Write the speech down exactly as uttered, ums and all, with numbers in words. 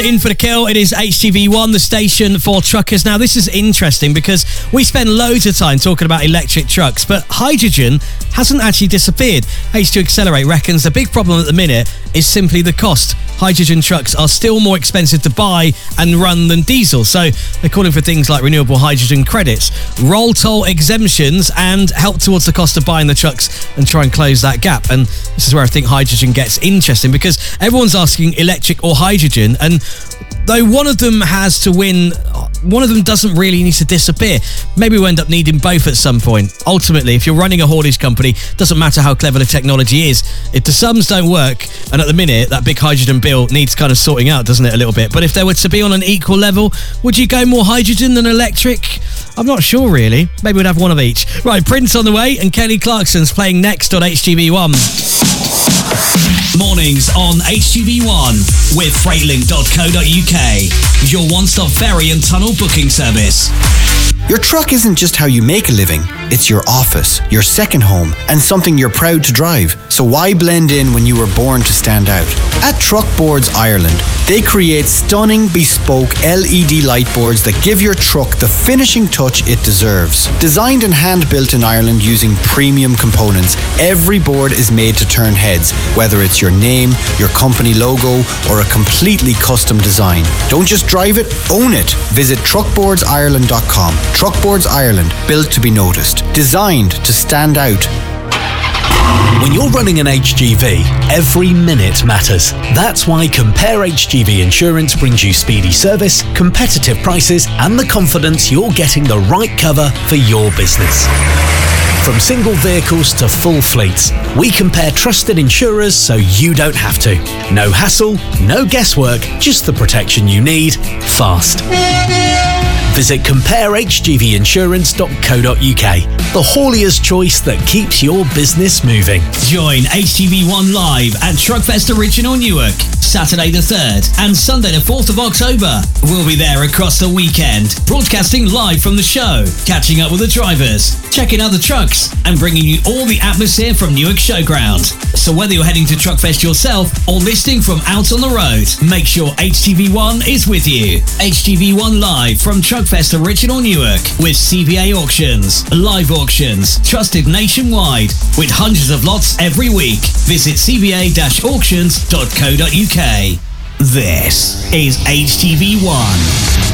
In for the kill, it is H T V one, the station for truckers. Now, this is interesting because we spend loads of time talking about electric trucks, but hydrogen hasn't actually disappeared. H two Accelerate reckons the big problem at the minute is simply the cost. Hydrogen trucks are still more expensive to buy and run than diesel, so they're calling for things like renewable hydrogen credits, roll toll exemptions, and help towards the cost of buying the trucks and try and close that gap. And this is where I think hydrogen gets interesting because everyone's asking electric or hydrogen, and though one of them has to win, one of them doesn't really need to disappear. Maybe we'll end up needing both at some point. Ultimately, if you're running a haulage company, doesn't matter how clever the technology is. If the sums don't work, and at the minute, that big hydrogen bill needs kind of sorting out, doesn't it, a little bit? But if they were to be on an equal level, would you go more hydrogen than electric? I'm not sure, really. Maybe we'd have one of each. Right, Prince on the way, and Kelly Clarkson's playing next on H T V one. Mornings on H T V one with Freightlink dot co dot U K, your one-stop ferry and tunnel booking service. Your truck isn't just how you make a living, it's your office, your second home, and something you're proud to drive. So why blend in when you were born to stand out? At Truck Boards Ireland, they create stunning bespoke L E D light boards that give your truck the finishing touch it deserves. Designed and hand-built in Ireland using premium components, every board is made to turn heads, whether it's your name, your company logo, or a completely custom design. Don't just drive it, own it. Visit truck boards ireland dot com. Truck Boards Ireland, built to be noticed, designed to stand out. When you're running an H G V, every minute matters. That's why Compare H G V Insurance brings you speedy service, competitive prices, and the confidence you're getting the right cover for your business. From single vehicles to full fleets, we compare trusted insurers so you don't have to. No hassle, no guesswork, just the protection you need, fast. Visit compare h g v insurance dot co dot U K, the haulier's choice that keeps your business moving. Join H T V one live at Truckfest Original Newark, Saturday the third and Sunday the fourth of October. We'll be there across the weekend, broadcasting live from the show, catching up with the drivers, checking out the trucks, and bringing you all the atmosphere from Newark Showground. So whether you're heading to Truckfest yourself or listening from out on the road, make sure H T V one is with you. H T V one live from Truckfest Original Newark with C V A Auctions, live auctions, trusted nationwide with hundreds of lots every week. Visit c v a dash auctions dot co dot U K. This is H T V one.